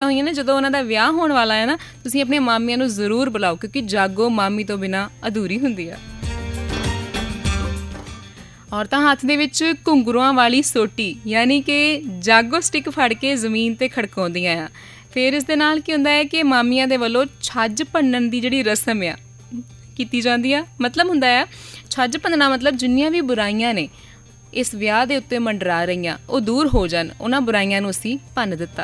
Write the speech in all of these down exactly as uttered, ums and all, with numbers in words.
ਹੋਈਆਂ ਨੇ, ਜਦੋਂ ਉਹਨਾਂ ਦਾ ਵਿਆਹ ਹੋਣ ਵਾਲਾ ਹੈ ਨਾ, ਤੁਸੀਂ ਆਪਣੀਆਂ ਮਾਮੀਆਂ ਨੂੰ ਜ਼ਰੂਰ ਬੁਲਾਓ, ਕਿਉਂਕਿ ਜਾਗੋ ਮਾਮੀ ਤੋਂ ਬਿਨਾਂ ਅਧੂਰੀ ਹੁੰਦੀ ਆ। ਔਰਤਾਂ ਹੱਥ ਦੇ ਵਿੱਚ ਘੁੰਗਰੂਆਂ ਵਾਲੀ ਸੋਟੀ ਯਾਨੀ ਕਿ ਜਾਗੋ ਸਟਿਕ ਫੜ ਕੇ ਜ਼ਮੀਨ 'ਤੇ ਖੜਕਾਉਂਦੀਆਂ ਆ। ਫਿਰ ਇਸ ਦੇ ਨਾਲ ਕੀ ਹੁੰਦਾ ਹੈ ਕਿ ਮਾਮੀਆਂ ਦੇ ਵੱਲੋਂ ਛੱਜ ਭੰਨਣ ਦੀ ਜਿਹੜੀ ਰਸਮ ਆ ਕੀਤੀ ਜਾਂਦੀ ਆ। ਮਤਲਬ ਹੁੰਦਾ ਆ ਛੱਜ ਭੰਨਣਾ, ਮਤਲਬ ਜਿੰਨੀਆਂ ਵੀ ਬੁਰਾਈਆਂ ਨੇ ਇਸ ਵਿਆਹ ਦੇ ਉੱਤੇ ਮੰਡਰਾ ਰਹੀਆਂ ਉਹ ਦੂਰ ਹੋ ਜਾਣ, ਉਹਨਾਂ ਬੁਰਾਈਆਂ ਨੂੰ ਅਸੀਂ ਭੰਨ ਦਿੱਤਾ।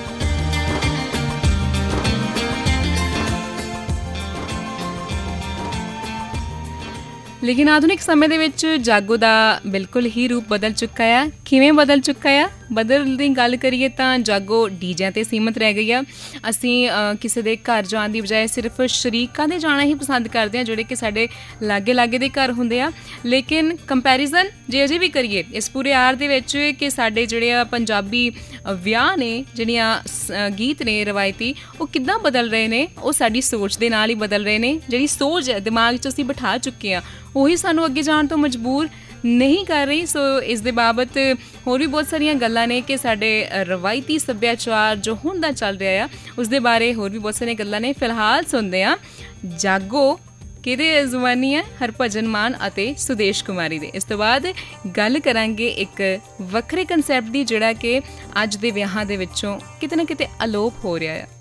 ਲੇਕਿਨ ਆਧੁਨਿਕ ਸਮੇਂ ਦੇ ਵਿੱਚ ਜਾਗੋ ਦਾ ਬਿਲਕੁਲ ਹੀ ਰੂਪ ਬਦਲ ਚੁੱਕਾ ਆ। ਕਿਵੇਂ ਬਦਲ ਚੁੱਕਾ ਆ? ਬਦਲ ਦੀ ਗੱਲ ਕਰੀਏ ਤਾਂ ਜਾਗੋ ਡੀਜਿਆਂ 'ਤੇ ਸੀਮਤ ਰਹਿ ਗਈ ਆ। ਅਸੀਂ ਕਿਸੇ ਦੇ ਘਰ ਜਾਣ ਦੀ ਬਜਾਏ ਸਿਰਫ ਸ਼ਰੀਕਾਂ ਦੇ ਜਾਣਾ ਹੀ ਪਸੰਦ ਕਰਦੇ ਹਾਂ, ਜਿਹੜੇ ਕਿ ਸਾਡੇ ਲਾਗੇ ਲਾਗੇ ਦੇ ਘਰ ਹੁੰਦੇ ਆ। ਲੇਕਿਨ ਕੰਪੈਰੀਜ਼ਨ ਜੇ ਅਜੇ ਵੀ ਕਰੀਏ ਇਸ ਪੂਰੇ ਆਰ ਦੇ ਵਿੱਚ ਕਿ ਸਾਡੇ ਜਿਹੜੇ ਆ ਪੰਜਾਬੀ ਵਿਆਹ ਨੇ, ਜਿਹੜੀਆਂ ਗੀਤ ਨੇ ਰਵਾਇਤੀ, ਉਹ ਕਿੱਦਾਂ ਬਦਲ ਰਹੇ ਨੇ, ਉਹ ਸਾਡੀ ਸੋਚ ਦੇ ਨਾਲ ਹੀ ਬਦਲ ਰਹੇ ਨੇ। ਜਿਹੜੀ ਸੋਚ ਦਿਮਾਗ 'ਚ ਅਸੀਂ ਬਿਠਾ ਚੁੱਕੇ ਹਾਂ ਉਹੀ ਸਾਨੂੰ ਅੱਗੇ ਜਾਣ ਤੋਂ ਮਜਬੂਰ ਨਹੀਂ ਕਰ ਰਹੀ। ਸੋ ਇਸ ਦੇ ਬਾਬਤ ਹੋਰ ਵੀ ਬਹੁਤ ਸਾਰੀਆਂ ਗੱਲਾਂ ਨੇ ਕਿ ਸਾਡੇ ਰਵਾਇਤੀ ਸੱਭਿਆਚਾਰ ਜੋ ਹੁਣ ਦਾ ਚੱਲ ਰਿਹਾ ਆ ਉਸ ਦੇ ਬਾਰੇ ਹੋਰ ਵੀ ਬਹੁਤ ਸਾਰੀਆਂ ਗੱਲਾਂ ਨੇ। ਫਿਲਹਾਲ ਸੁਣਦੇ ਹਾਂ ਜਾਗੋ ਕਿਹਦੇ ਜ਼ੁਬਾਨੀ ਹੈ, ਹਰਭਜਨ ਮਾਨ ਅਤੇ ਸੁਦੇਸ਼ ਕੁਮਾਰੀ ਦੇ। ਇਸ ਤੋਂ ਬਾਅਦ ਗੱਲ ਕਰਾਂਗੇ ਇੱਕ ਵੱਖਰੇ ਕੰਸੈਪਟ ਦੀ, ਜਿਹੜਾ ਕਿ ਅੱਜ ਦੇ ਵਿਆਹਾਂ ਦੇ ਵਿੱਚੋਂ ਕਿਤੇ ਨਾ ਕਿਤੇ ਅਲੋਪ ਹੋ ਰਿਹਾ ਆ।